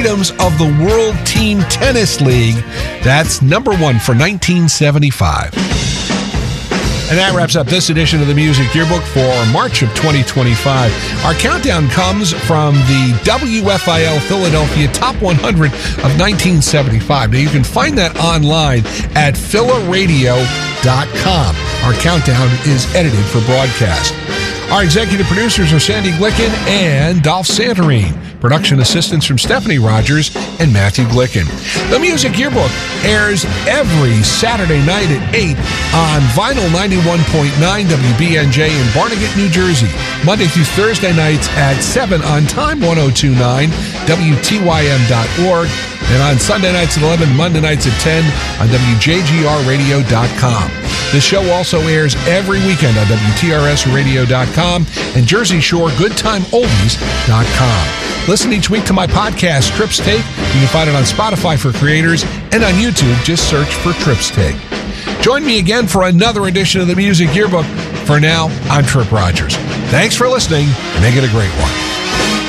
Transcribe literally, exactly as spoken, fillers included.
items of the World Team Tennis League. That's number one for nineteen seventy-five. And that wraps up this edition of the Music Yearbook for March of twenty twenty-five. Our countdown comes from the W F I L Philadelphia Top one hundred of nineteen seventy-five. Now, you can find that online at phila radio dot com. Our countdown is edited for broadcast. Our executive producers are Sandy Glicken and Dolph Santarine. Production assistance from Stephanie Rogers and Matthew Glicken. The Music Yearbook airs every Saturday night at eight on Vinyl ninety-one point nine W B N J in Barnegat, New Jersey. Monday through Thursday nights at seven on Time one oh two point nine W T Y M dot org. And on Sunday nights at eleven, Monday nights at ten on W J G R radio dot com. The show also airs every weekend on W T R S radio dot com and Jersey Shore good time oldies dot com. Listen each week to my podcast, Trips Take. You can find it on Spotify for creators and on YouTube. Just search for Trips Take. Join me again for another edition of the Music Yearbook. For now, I'm Trip Rogers. Thanks for listening. Make it a great one.